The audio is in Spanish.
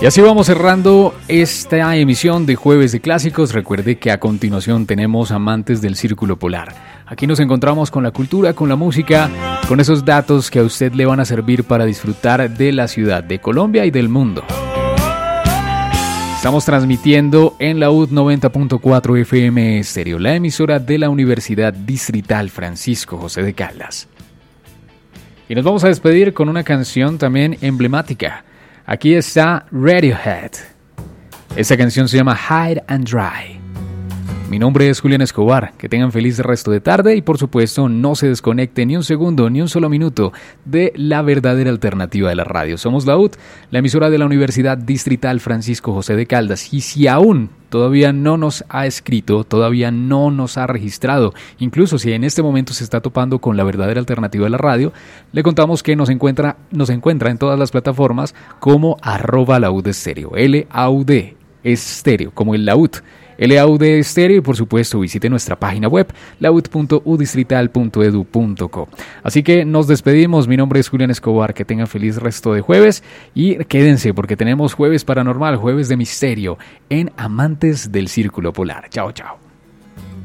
Y así vamos cerrando esta emisión de Jueves de Clásicos. Recuerde que a continuación tenemos Amantes del Círculo Polar. Aquí nos encontramos con la cultura, con la música, con esos datos que a usted le van a servir para disfrutar de la ciudad, de Colombia y del mundo. Estamos transmitiendo en la UD 90.4 FM Estéreo, la emisora de la Universidad Distrital Francisco José de Caldas. Y nos vamos a despedir con una canción también emblemática. Aquí está Radiohead. Esta canción se llama High and Dry. Mi nombre es Julián Escobar. Que tengan feliz resto de tarde y por supuesto no se desconecte ni un segundo ni un solo minuto de la verdadera alternativa de la radio. Somos la UD, la emisora de la Universidad Distrital Francisco José de Caldas. Y si aún todavía no nos ha escrito, todavía no nos ha registrado, incluso si en este momento se está topando con la verdadera alternativa de la radio, le contamos que nos encuentra en todas las plataformas como @laudestéreo, LAUD Estéreo, como el laud. LAUD Estéreo, y por supuesto visite nuestra página web laud.udistrital.edu.co. Así que nos despedimos. Mi nombre es Julián Escobar. Que tengan feliz resto de jueves y quédense porque tenemos Jueves Paranormal, Jueves de Misterio en Amantes del Círculo Polar. Chao, chao.